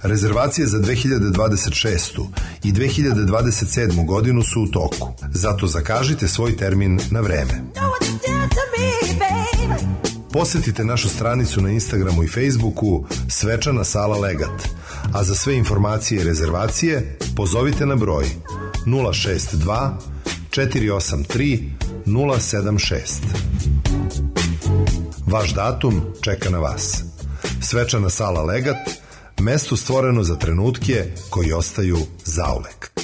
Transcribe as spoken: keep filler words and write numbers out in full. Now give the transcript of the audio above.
Rezervacije za dve hiljade dvadeset šestu i dve hiljade dvadeset sedmu godinu su u toku, zato zakažite svoj termin na vreme. Posetite našu stranicu na Instagramu i Facebooku Svečana sala Legat, a za sve informacije i rezervacije pozovite na broj nula šest dva četiri osam tri nula sedam šest. Vaš datum čeka na vas. Svečana sala Legat, mesto stvoreno za trenutke koji ostaju zauvek.